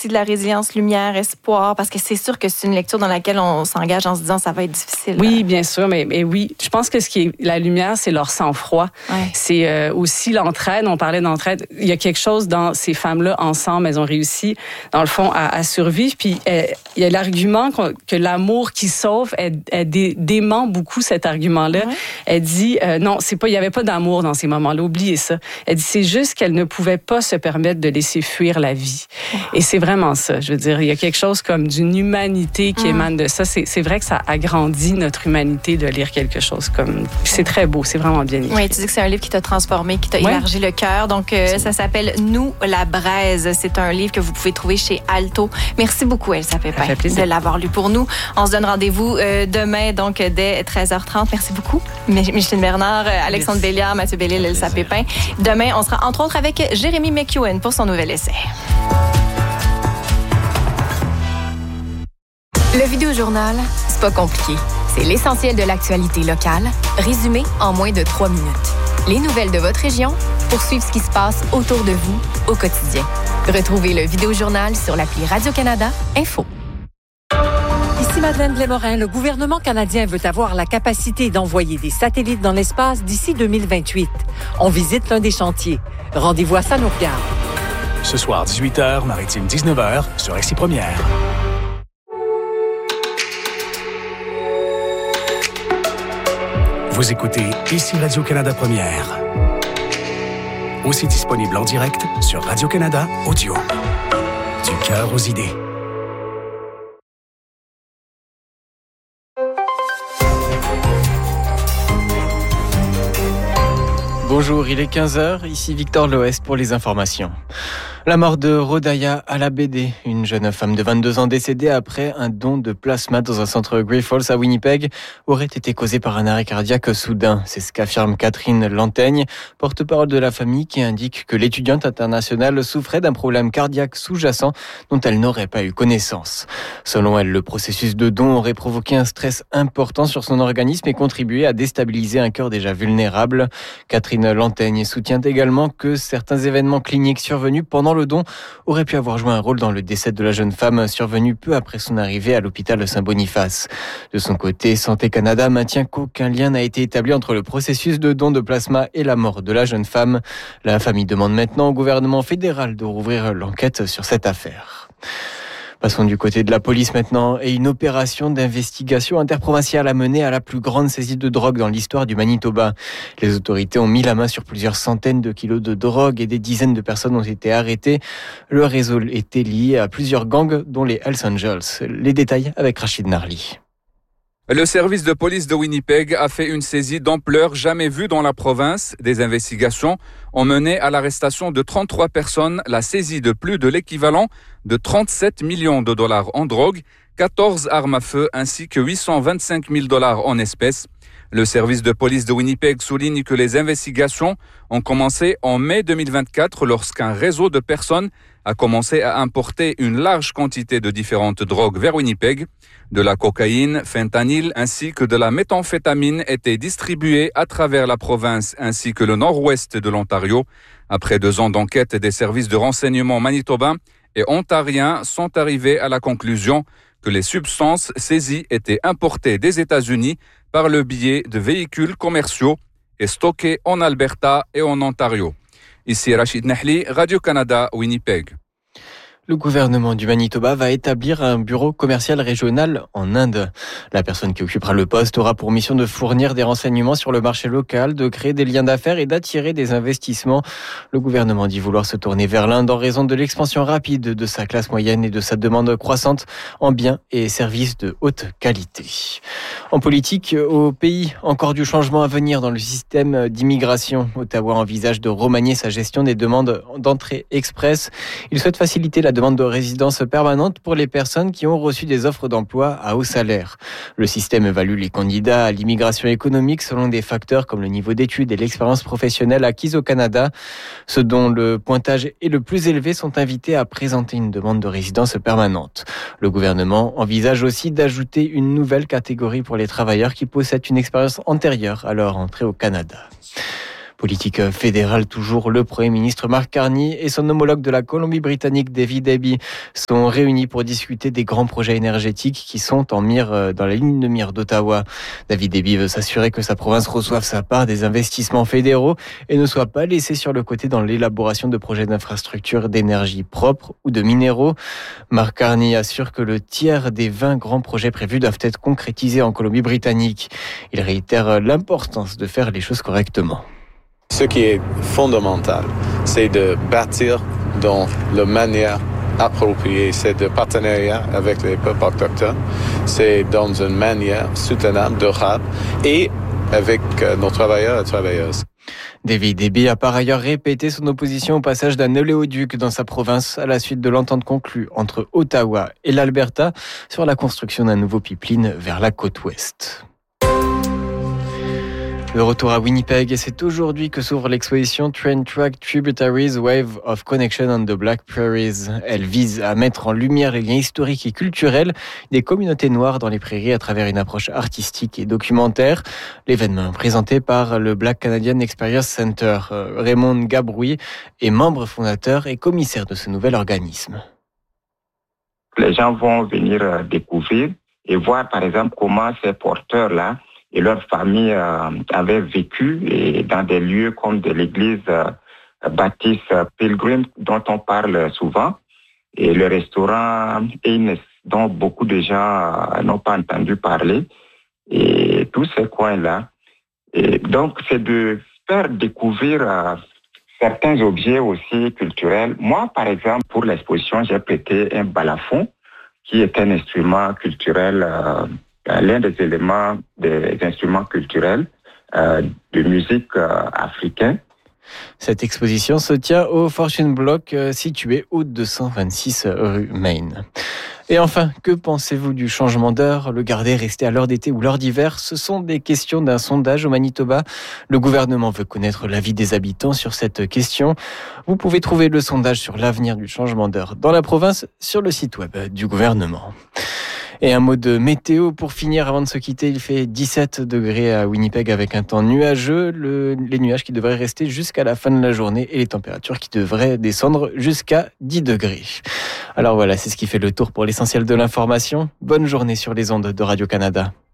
aussi de la résilience, lumière, espoir, parce que c'est sûr que c'est une lecture dans laquelle on s'engage en se disant ça va être difficile. Oui, bien sûr, mais oui, je pense que ce qui est la lumière, c'est leur sang-froid. Ouais. C'est aussi l'entraide. On parlait d'entraide. Il y a quelque chose dans ces femmes-là ensemble, elles ont réussi, dans le fond, à survivre. Puis il y a l'argument que l'amour qui sauve, elle dément beaucoup cet argument-là. Ouais. Elle dit non, il y avait pas d'amour dans ces moments-là. Oubliez ça. Elle dit c'est juste qu'elle ne pouvait pas se permettre de laisser fuir la vie. Wow. Et c'est vraiment ça. Je veux dire, il y a quelque chose comme d'une humanité qui émane de ça. C'est vrai que ça agrandit notre humanité de lire quelque chose comme. C'est très beau. C'est vraiment bien écrit. Oui, tu dis que c'est un livre qui t'a transformé, qui t'a élargi le cœur. Donc, ça s'appelle Nous, la braise. C'est un livre que vous pouvez trouver chez Alto. Merci beaucoup, Elsa Pépin, de l'avoir lu pour nous. On se donne rendez-vous demain, donc, dès 13h30. Merci beaucoup. Micheline Bernard, Alexandre Béliard, Mathieu Bellil, Elsa Pépin. Demain, on sera entre autres avec Jérémy McEwen pour son nouvel essai. Le Vidéojournal, c'est pas compliqué. C'est l'essentiel de l'actualité locale, résumé en moins de 3 minutes. Les nouvelles de votre région pour suivre ce qui se passe autour de vous au quotidien. Retrouvez le Vidéojournal sur l'appli Radio-Canada Info. Ici Madeleine Blais-Morin, le gouvernement canadien veut avoir la capacité d'envoyer des satellites dans l'espace d'ici 2028. On visite l'un des chantiers. Rendez-vous à Ça nous regarde. Ce soir, 18h, Maritime 19h, sur RCI Première. Vous écoutez Ici Radio-Canada Première. Aussi disponible en direct sur Radio-Canada Audio. Du cœur aux idées. Bonjour, il est 15h, ici Victor Loest pour les informations. La mort de Rodaya Alabede, une jeune femme de 22 ans décédée après un don de plasma dans un centre Great Falls à Winnipeg, aurait été causée par un arrêt cardiaque soudain. C'est ce qu'affirme Catherine Lantaigne, porte-parole de la famille, qui indique que l'étudiante internationale souffrait d'un problème cardiaque sous-jacent dont elle n'aurait pas eu connaissance. Selon elle, le processus de don aurait provoqué un stress important sur son organisme et contribué à déstabiliser un cœur déjà vulnérable. Catherine Lantaigne soutient également que certains événements cliniques survenus pendant le don aurait pu avoir joué un rôle dans le décès de la jeune femme survenu peu après son arrivée à l'hôpital Saint-Boniface. De son côté, Santé Canada maintient qu'aucun lien n'a été établi entre le processus de don de plasma et la mort de la jeune femme. La famille demande maintenant au gouvernement fédéral de rouvrir l'enquête sur cette affaire. Passons du côté de la police maintenant, et une opération d'investigation interprovinciale a mené à la plus grande saisie de drogue dans l'histoire du Manitoba. Les autorités ont mis la main sur plusieurs centaines de kilos de drogue et des dizaines de personnes ont été arrêtées. Le réseau était lié à plusieurs gangs, dont les Hells Angels. Les détails avec Rachid Narli. Le service de police de Winnipeg a fait une saisie d'ampleur jamais vue dans la province. Des investigations ont mené à l'arrestation de 33 personnes, la saisie de plus de l'équivalent de 37 millions de dollars en drogue, 14 armes à feu ainsi que 825 000 dollars en espèces. Le service de police de Winnipeg souligne que les investigations ont commencé en mai 2024 lorsqu'un réseau de personnes a commencé à importer une large quantité de différentes drogues vers Winnipeg. De la cocaïne, fentanyl ainsi que de la méthamphétamine étaient distribués à travers la province ainsi que le nord-ouest de l'Ontario. Après 2 ans d'enquête, des services de renseignement manitobains et ontariens sont arrivés à la conclusion que les substances saisies étaient importées des États-Unis par le biais de véhicules commerciaux et stockées en Alberta et en Ontario. Ici Rachid Nahli, Radio-Canada, Winnipeg. Le gouvernement du Manitoba va établir un bureau commercial régional en Inde. La personne qui occupera le poste aura pour mission de fournir des renseignements sur le marché local, de créer des liens d'affaires et d'attirer des investissements. Le gouvernement dit vouloir se tourner vers l'Inde en raison de l'expansion rapide de sa classe moyenne et de sa demande croissante en biens et services de haute qualité. En politique, au pays, encore du changement à venir dans le système d'immigration. Ottawa envisage de remanier sa gestion des demandes d'entrée express. Il souhaite faciliter la demande de résidence permanente pour les personnes qui ont reçu des offres d'emploi à haut salaire. Le système évalue les candidats à l'immigration économique selon des facteurs comme le niveau d'études et l'expérience professionnelle acquise au Canada. Ceux dont le pointage est le plus élevé sont invités à présenter une demande de résidence permanente. Le gouvernement envisage aussi d'ajouter une nouvelle catégorie pour les travailleurs qui possèdent une expérience antérieure à leur entrée au Canada. Politique fédérale toujours, le Premier ministre Mark Carney et son homologue de la Colombie-Britannique David Eby sont réunis pour discuter des grands projets énergétiques qui sont dans la ligne de mire d'Ottawa. David Eby veut s'assurer que sa province reçoive sa part des investissements fédéraux et ne soit pas laissée sur le côté dans l'élaboration de projets d'infrastructures d'énergie propre ou de minéraux. Mark Carney assure que le tiers des 20 grands projets prévus doivent être concrétisés en Colombie-Britannique. Il réitère l'importance de faire les choses correctement. Ce qui est fondamental, c'est de bâtir dans la manière appropriée, c'est de partenariat avec les peuples autochtones, c'est dans une manière soutenable, durable et avec nos travailleurs et travailleuses. David Eby a par ailleurs répété son opposition au passage d'un oléoduc dans sa province à la suite de l'entente conclue entre Ottawa et l'Alberta sur la construction d'un nouveau pipeline vers la côte ouest. De retour à Winnipeg, et c'est aujourd'hui que s'ouvre l'exposition Train Track Tributaries Wave of Connection on the Black Prairies. Elle vise à mettre en lumière les liens historiques et culturels des communautés noires dans les prairies à travers une approche artistique et documentaire. L'événement présenté par le Black Canadian Experience Center. Raymond Gabrouille est membre fondateur et commissaire de ce nouvel organisme. Les gens vont venir découvrir et voir par exemple comment ces porteurs-là et leur famille avaient vécu et dans des lieux comme de l'église baptiste Pilgrim dont on parle souvent et le restaurant Innes dont beaucoup de gens n'ont pas entendu parler et tous ces coins-là. Et donc c'est de faire découvrir certains objets aussi culturels. Moi par exemple pour l'exposition j'ai prêté un balafon qui est un instrument culturel l'un des éléments des instruments culturels de musique africaine. Cette exposition se tient au Fortune Block situé au 226 rue Main. Et enfin, que pensez-vous du changement d'heure? Le garder, rester à l'heure d'été ou l'heure d'hiver? Ce sont des questions d'un sondage au Manitoba. Le gouvernement veut connaître l'avis des habitants sur cette question. Vous pouvez trouver le sondage sur l'avenir du changement d'heure dans la province sur le site web du gouvernement. Et un mot de météo pour finir avant de se quitter. Il fait 17 degrés à Winnipeg avec un temps nuageux. Les nuages qui devraient rester jusqu'à la fin de la journée et les températures qui devraient descendre jusqu'à 10 degrés. Alors voilà, c'est ce qui fait le tour pour l'essentiel de l'information. Bonne journée sur les ondes de Radio-Canada.